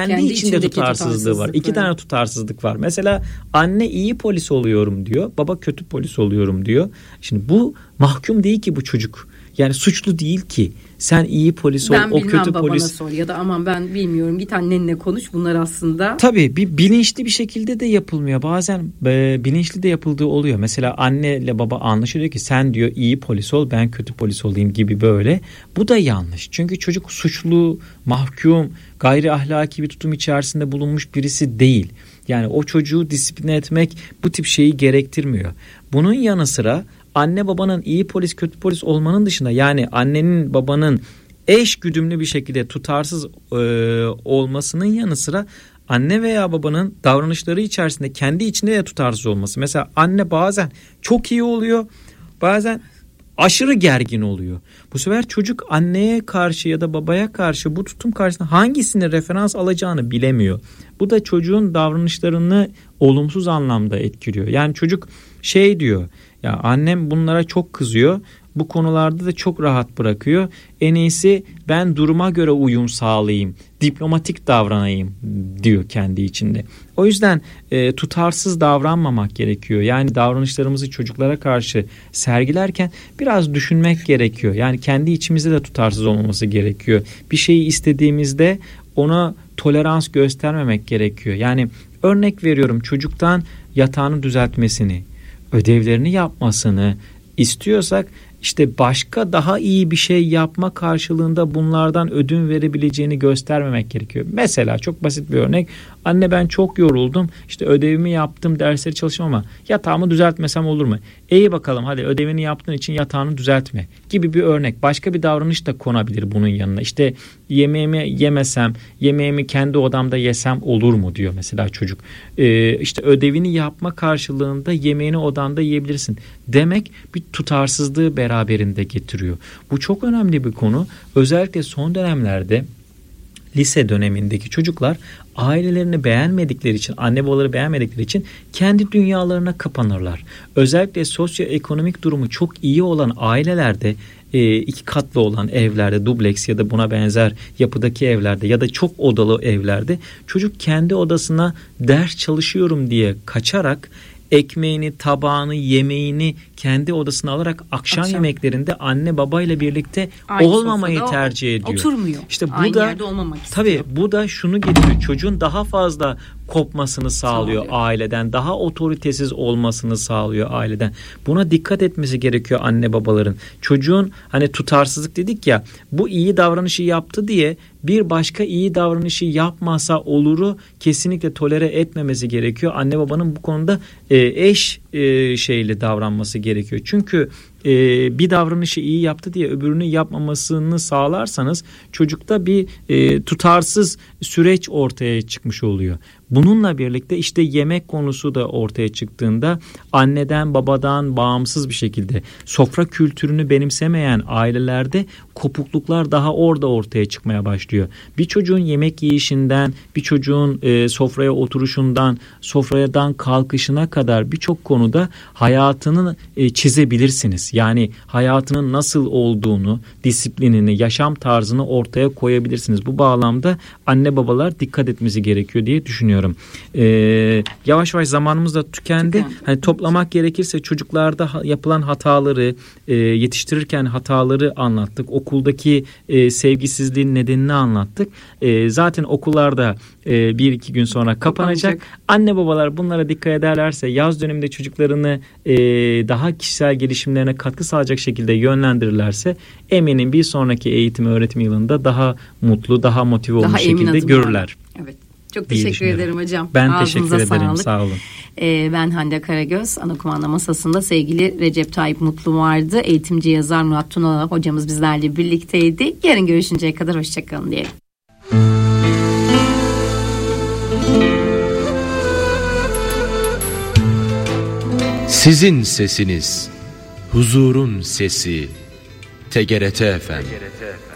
kendi içinde tutarsızlığı var. İki tane tutarsızlık var. Mesela anne iyi polis oluyorum diyor. Baba kötü polis oluyorum diyor. Şimdi bu mahkum değil ki bu çocuk. Yani suçlu değil ki. Sen iyi polis ol, o kötü polis. Sor ya da aman ben bilmiyorum git annenle konuş. Bunlar aslında. Tabii bir bilinçli bir şekilde de yapılmıyor. Bazen bilinçli de yapıldığı oluyor. Mesela anneyle baba anlaşıyor ki sen diyor iyi polis ol, ben kötü polis olayım gibi böyle. Bu da yanlış. Çünkü çocuk suçlu, mahkum, gayri ahlaki bir tutum içerisinde bulunmuş birisi değil. Yani o çocuğu disipline etmek bu tip şeyi gerektirmiyor. Bunun yanı sıra anne babanın iyi polis kötü polis olmanın dışında, yani annenin babanın eş güdümlü bir şekilde tutarsız olmasının yanı sıra anne veya babanın davranışları içerisinde kendi içinde de tutarsız olması. Mesela anne bazen çok iyi oluyor, bazen aşırı gergin oluyor. Bu sefer çocuk anneye karşı ya da babaya karşı bu tutum karşısında hangisini referans alacağını bilemiyor. Bu da çocuğun davranışlarını olumsuz anlamda etkiliyor. Yani çocuk diyor, ya annem bunlara çok kızıyor, bu konularda da çok rahat bırakıyor. En iyisi ben duruma göre uyum sağlayayım, diplomatik davranayım diyor kendi içinde. O yüzden tutarsız davranmamak gerekiyor. Yani davranışlarımızı çocuklara karşı sergilerken biraz düşünmek gerekiyor. Yani kendi içimizde de tutarsız olmaması gerekiyor. Bir şeyi istediğimizde ona tolerans göstermemek gerekiyor. Yani örnek veriyorum, çocuktan yatağını düzeltmesini, ödevlerini yapmasını istiyorsak işte başka daha iyi bir şey yapma karşılığında bunlardan ödün verebileceğini göstermemek gerekiyor. Mesela çok basit bir örnek. Anne ben çok yoruldum, işte ödevimi yaptım, dersleri çalıştım ama yatağımı düzeltmesem olur mu? İyi bakalım, hadi ödevini yaptığın için yatağını düzeltme gibi bir örnek. Başka bir davranış da konabilir bunun yanına. İşte yemeğimi yemesem, yemeğimi kendi odamda yesem olur mu diyor mesela çocuk. İşte ödevini yapma karşılığında yemeğini odanda yiyebilirsin demek bir tutarsızlığı beraberinde getiriyor. Bu çok önemli bir konu. Özellikle son dönemlerde lise dönemindeki çocuklar ailelerini beğenmedikleri için, anne babaları beğenmedikleri için kendi dünyalarına kapanırlar. Özellikle sosyoekonomik durumu çok iyi olan ailelerde, 2 katlı olan evlerde, dubleks ya da buna benzer yapıdaki evlerde ya da çok odalı evlerde çocuk kendi odasına ders çalışıyorum diye kaçarak ekmeğini, tabağını, yemeğini kendi odasına alarak akşam yemeklerinde anne babayla birlikte olmamayı tercih ediyor. Oturmuyor. İşte bu da tabii bu da şunu getiriyor. Çocuğun daha fazla kopmasını sağlıyor aileden, daha otoritesiz olmasını sağlıyor aileden. Buna dikkat etmesi gerekiyor anne babaların. Çocuğun hani tutarsızlık dedik ya, bu iyi davranışı yaptı diye bir başka iyi davranışı yapmasa oluru kesinlikle tolere etmemesi gerekiyor. Anne babanın bu konuda eş şeyle davranması gerekiyor. Çünkü bir davranışı iyi yaptı diye öbürünü yapmamasını sağlarsanız çocukta bir tutarsız süreç ortaya çıkmış oluyor. Bununla birlikte işte yemek konusu da ortaya çıktığında anneden babadan bağımsız bir şekilde sofra kültürünü benimsemeyen ailelerde kopukluklar daha orada ortaya çıkmaya başlıyor. Bir çocuğun yemek yiyişinden, bir çocuğun sofraya oturuşundan, sofradan kalkışına kadar birçok konuda hayatını çizebilirsiniz. Yani hayatının nasıl olduğunu, disiplinini, yaşam tarzını ortaya koyabilirsiniz. Bu bağlamda anne babalar dikkat etmesi gerekiyor diye düşünüyorum. Yavaş yavaş zamanımız da tükendi. Hani toplamak gerekirse çocuklarda yapılan hataları, yetiştirirken hataları anlattık. Okuldaki sevgisizliğin nedenini anlattık. Zaten okullarda 1-2 gün sonra kapanacak. Anne babalar bunlara dikkat ederlerse, yaz döneminde çocuklarını daha kişisel gelişimlerine katkı sağlayacak şekilde yönlendirirlerse eminim bir sonraki eğitim öğretim yılında daha mutlu, daha motive olmuş şekilde görürler. Evet. Çok teşekkür ederim hocam. Ben teşekkür ederim. Sağ olun. Ben Hande Karagöz. Ana kumanda masasında sevgili Recep Tayyip Mutlu vardı. Eğitimci yazar Murat Tunalı hocamız bizlerle birlikteydi. Yarın görüşünceye kadar hoşçakalın diyelim. Sizin sesiniz, huzurun sesi, TGRT FM.